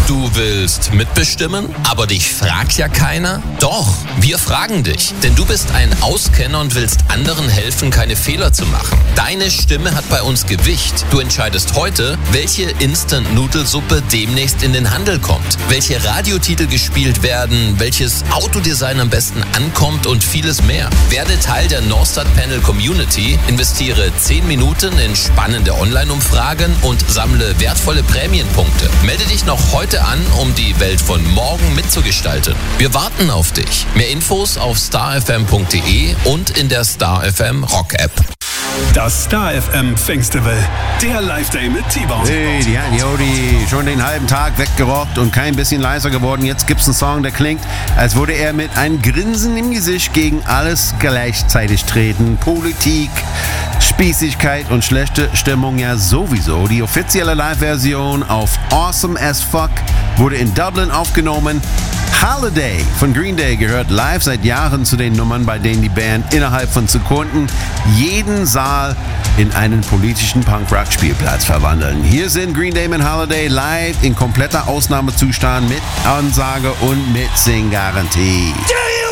Du willst mitbestimmen, aber dich fragt ja keiner? Doch, wir fragen dich, denn du bist ein Auskenner und willst anderen helfen, keine Fehler zu machen. Deine Stimme hat bei uns Gewicht. Du entscheidest heute, welche Instant-Nudelsuppe demnächst in den Handel kommt, welche Radiotitel gespielt werden, welches Autodesign am besten ankommt und vieles mehr. Werde Teil der Norstart Panel Community, investiere 10 Minuten in spannende Online-Umfragen und sammle wertvolle Prämienpunkte. Melde dich noch heute an, um die Welt von morgen mitzugestalten. Wir warten auf dich. Mehr Infos auf starfm.de und in der Star FM Rock App. Das Star FM Festival, der Live-Day mit T-Bone. Hey, die hatten Jodi schon den halben Tag weggerockt und kein bisschen leiser geworden. Jetzt gibt's einen Song, der klingt, als würde er mit einem Grinsen im Gesicht gegen alles gleichzeitig treten. Politik, Spießigkeit und schlechte Stimmung ja sowieso. Die offizielle Live-Version auf Awesome as Fuck wurde in Dublin aufgenommen. Holiday von Green Day gehört live seit Jahren zu den Nummern, bei denen die Band innerhalb von Sekunden jeden Saal in einen politischen Punk-Rock-Spielplatz verwandeln. Hier sind Green Day mit Holiday live in kompletter Ausnahmezustand mit Ansage und mit Singgarantie.